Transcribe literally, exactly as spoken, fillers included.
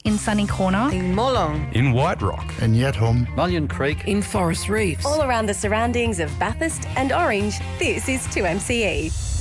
in Sunny Corner, in Molong, in White Rock, in Yetholm, Mullion Creek, in Forest Reefs. All around the surroundings of Bathurst and Orange, this is two M C E.